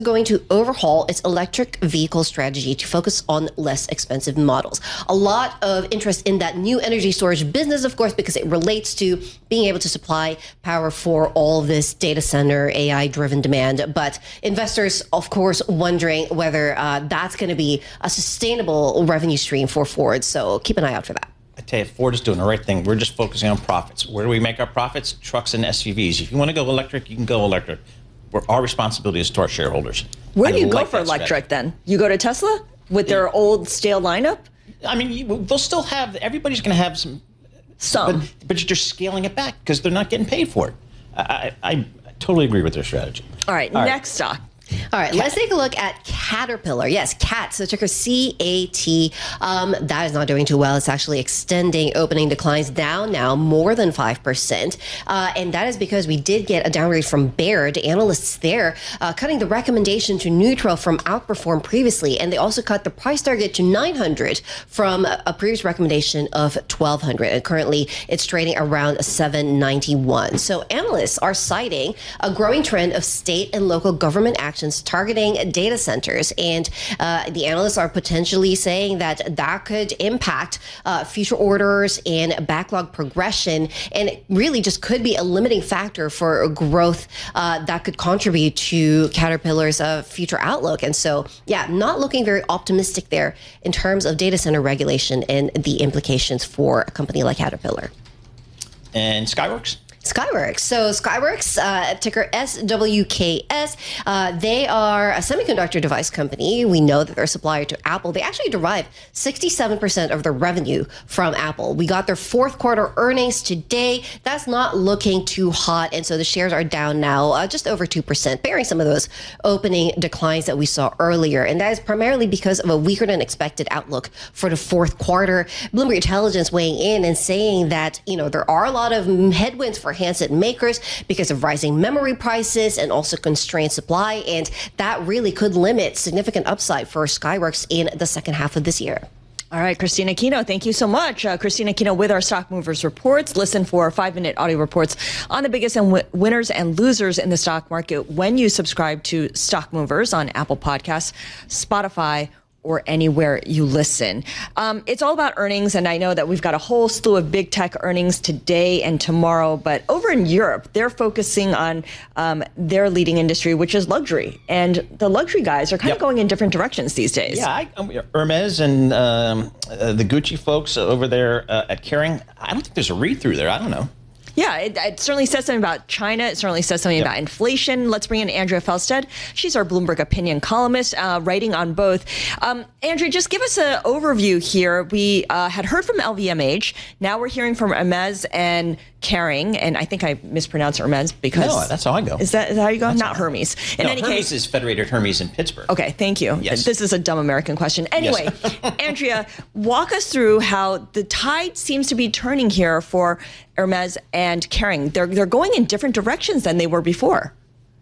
going to overhaul its electric vehicle strategy to focus on less expensive models. A lot of interest in that new energy storage business, of course, because it relates to being able to supply power for all this data center AI-driven demand. But investors, of course, wondering whether that's going to be a sustainable revenue stream for Ford. So keep an eye out for that. I tell you, Ford is doing the right thing. We're just focusing on profits. Where do we make our profits? Trucks and SUVs. If you want to go electric, you can go electric. Our responsibility is to our shareholders. Where do you go for electric then? You go to Tesla with their old stale lineup? I mean, they'll still have, everybody's going to have some. But you're scaling it back because they're not getting paid for it. I totally agree with their strategy. All right, next stock. All right, let's take a look at Caterpillar. Yes, CAT, so ticker CAT. That is not doing too well. It's actually extending opening declines down now more than 5%. And that is because we did get a downgrade from Baird. Analysts there cutting the recommendation to neutral from outperform previously. And they also cut the price target to 900 from a previous recommendation of 1200. And currently it's trading around 791. So analysts are citing a growing trend of state and local government action targeting data centers, and the analysts are potentially saying that that could impact future orders and backlog progression, and it really just could be a limiting factor for growth that could contribute to Caterpillar's future outlook. And so, yeah, not looking very optimistic there in terms of data center regulation and the implications for a company like Caterpillar. And Skyworks? Skyworks. So Skyworks, ticker SWKS, they are a semiconductor device company. We know that they're a supplier to Apple. They actually derive 67% of their revenue from Apple. We got their fourth quarter earnings today. That's not looking too hot. And so the shares are down now just over 2%, bearing some of those opening declines that we saw earlier. And that is primarily because of a weaker than expected outlook for the fourth quarter. Bloomberg Intelligence weighing in and saying that, you know, there are a lot of headwinds for handset makers because of rising memory prices and also constrained supply. And that really could limit significant upside for Skyworks in the second half of this year. All right, Christina Aquino, thank you so much. Christina Aquino with our Stock Movers Reports. Listen for 5-minute audio reports on the biggest and winners and losers in the stock market when you subscribe to Stock Movers on Apple Podcasts, Spotify, or anywhere you listen. It's all about earnings, and I know that we've got a whole slew of big tech earnings today and tomorrow, but over in Europe, they're focusing on their leading industry, which is luxury. And the luxury guys are kind of going in different directions these days. Yeah, Hermes and the Gucci folks over there at Kering, I don't think there's a read-through there. I don't know. Yeah, it certainly says something about China. It certainly says something about inflation. Let's bring in Andrea Felstead. She's our Bloomberg opinion columnist, writing on both. Andrea, just give us an overview here. We had heard from LVMH. Now we're hearing from Hermes and Kering, and I think I mispronounced Hermes because... No, that's how I go. Is that how you go? That's not Hermes. In any Hermes case, is Federated Hermes in Pittsburgh. Okay, thank you. Yes. This is a dumb American question. Anyway, yes. Andrea, walk us through how the tide seems to be turning here for Hermes and Kering. They're going in different directions than they were before.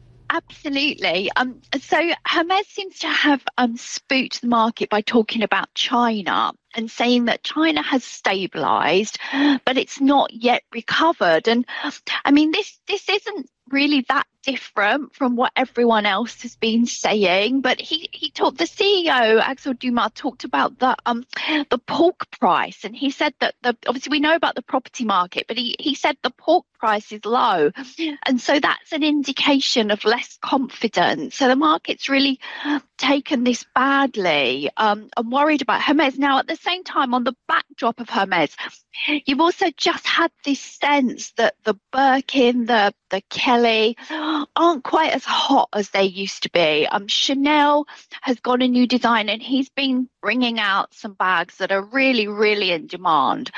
Absolutely. So Hermes seems to have spooked the market by talking about China and saying that China has stabilized, but it's not yet recovered. And I mean, this isn't really that different from what everyone else has been saying, but he talked, the CEO Axel Dumas talked about the pork price, and he said that obviously we know about the property market, but he said the pork price is low, and so that's an indication of less confidence. So the market's really taken this badly. I'm worried about Hermes. Now, at the same time, on the backdrop of Hermes, you've also just had this sense that the Birkin, the Kelly aren't quite as hot as they used to be. Chanel has got a new design, and he's been bringing out some bags that are really, really in demand.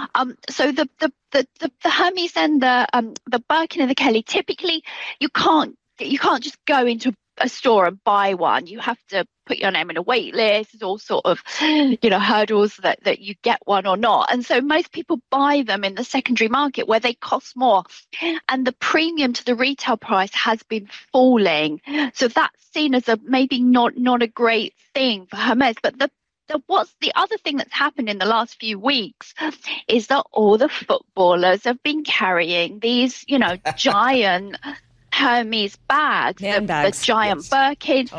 So the Hermes and the Birkin and the Kelly, typically you can't just go into a store and buy one. You have to put your name in a wait list. There's all sort of, hurdles that you get one or not. And so most people buy them in the secondary market where they cost more. And the premium to the retail price has been falling. So that's seen as maybe not a great thing for Hermes. But what's the other thing that's happened in the last few weeks is that all the footballers have been carrying these, giant Hermes bags, the giant Birkins.